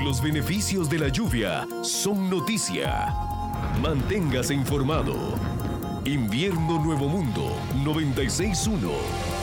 Los beneficios de la lluvia son noticia. Manténgase informado. Invierno Nuevo Mundo 96.1.